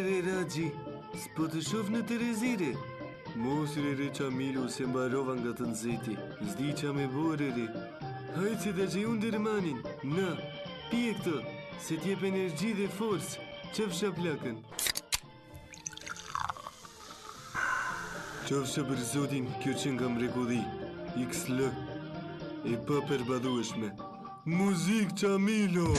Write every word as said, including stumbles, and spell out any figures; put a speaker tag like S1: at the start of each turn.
S1: Re Raxhi, s'po të shoh në Terezire. Mos re re Qamilu se mbarova nga të nxehti. S'di qa me bore re. Hajtë se të që unë dërmanin. Na, pije këtë, se t'jep energji dhe forës. Qëfsha plakën. Qëfsha për zotin, kjo që nga mrekulli. X L. E pa përbadhueshme. Muzik Qamilo!